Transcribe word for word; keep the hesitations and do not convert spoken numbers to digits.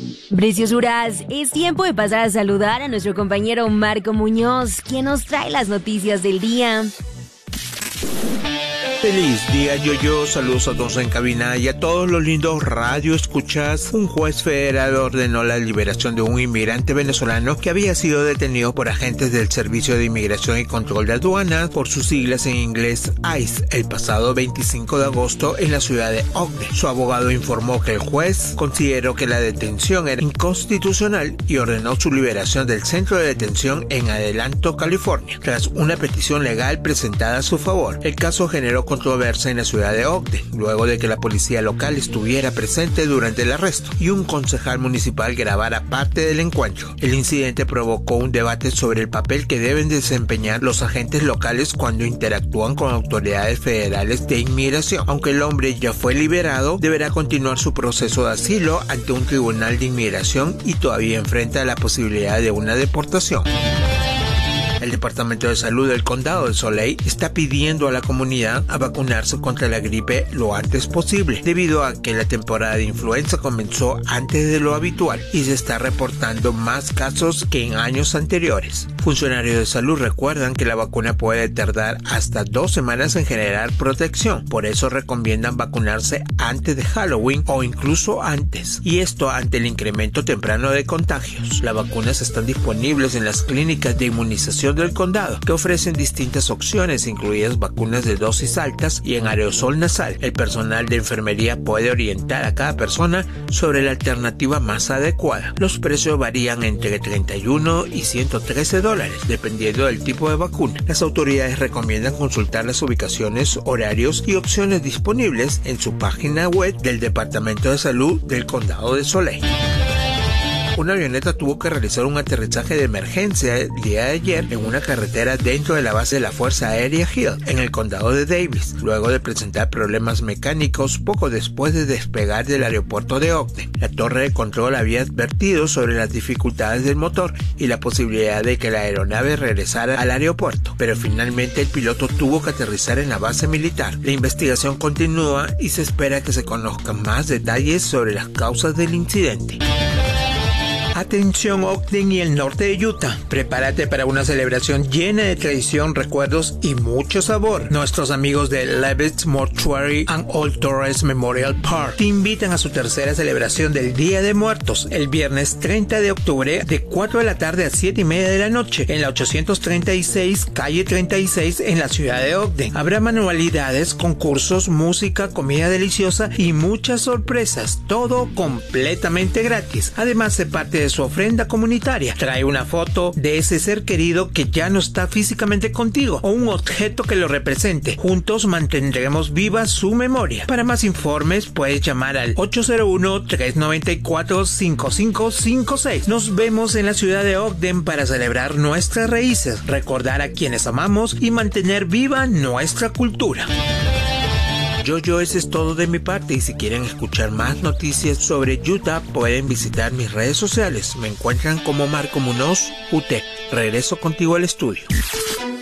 Preciosuras, es tiempo de pasar a saludar a nuestro compañero Marco Muñoz, quien nos trae las noticias del día. Feliz día, Yo-Yo. Saludos a todos en cabina y a todos los lindos radio escuchas. Un juez federal ordenó la liberación de un inmigrante venezolano que había sido detenido por agentes del Servicio de Inmigración y Control de Aduanas, por sus siglas en inglés ICE, el pasado veinticinco de agosto en la ciudad de Ogden. Su abogado informó que el juez consideró que la detención era inconstitucional y ordenó su liberación del centro de detención en Adelanto, California, tras una petición legal presentada a su favor. El caso generó controversia en la ciudad de Ogden, luego de que la policía local estuviera presente durante el arresto y un concejal municipal grabara parte del encuentro. El incidente provocó un debate sobre el papel que deben desempeñar los agentes locales cuando interactúan con autoridades federales de inmigración. Aunque el hombre ya fue liberado, deberá continuar su proceso de asilo ante un tribunal de inmigración y todavía enfrenta la posibilidad de una deportación. El Departamento de Salud del Condado de Soleil está pidiendo a la comunidad a vacunarse contra la gripe lo antes posible, debido a que la temporada de influenza comenzó antes de lo habitual y se está reportando más casos que en años anteriores. Funcionarios de salud recuerdan que la vacuna puede tardar hasta dos semanas en generar protección, por eso recomiendan vacunarse antes de Halloween o incluso antes, y esto ante el incremento temprano de contagios. Las vacunas están disponibles en las clínicas de inmunización del condado, que ofrecen distintas opciones, incluidas vacunas de dosis altas y en aerosol nasal. El personal de enfermería puede orientar a cada persona sobre la alternativa más adecuada. Los precios varían entre treinta y uno y ciento trece dólares, dependiendo del tipo de vacuna. Las autoridades recomiendan consultar las ubicaciones, horarios y opciones disponibles en su página web del Departamento de Salud del Condado de Soleil. Una avioneta tuvo que realizar un aterrizaje de emergencia el día de ayer en una carretera dentro de la base de la Fuerza Aérea Hill, en el condado de Davis, luego de presentar problemas mecánicos poco después de despegar del aeropuerto de Ogden. La torre de control había advertido sobre las dificultades del motor y la posibilidad de que la aeronave regresara al aeropuerto, pero finalmente el piloto tuvo que aterrizar en la base militar. La investigación continúa y se espera que se conozcan más detalles sobre las causas del incidente. Atención Ogden y el norte de Utah, prepárate para una celebración llena de tradición, recuerdos y mucho sabor. Nuestros amigos de Levitt's Mortuary and Old Torres Memorial Park te invitan a su tercera celebración del Día de Muertos, el viernes treinta de octubre de cuatro de la tarde a siete y media de la noche, en la ochocientos treinta y seis, calle treinta y seis, en la ciudad de Ogden. Habrá manualidades, concursos, música, comida deliciosa y muchas sorpresas, todo completamente gratis. Además, se parte de su ofrenda comunitaria. Trae una foto de ese ser querido que ya no está físicamente contigo o un objeto que lo represente. Juntos mantendremos viva su memoria. Para más informes puedes llamar al ocho cero uno, tres nueve cuatro, cinco cinco cinco seis. Nos vemos en la ciudad de Ogden para celebrar nuestras raíces, recordar a quienes amamos y mantener viva nuestra cultura. Yo-Yo, eso es todo de mi parte, y si quieren escuchar más noticias sobre Utah pueden visitar mis redes sociales. Me encuentran como Marco Muñoz U T. Regreso contigo al estudio.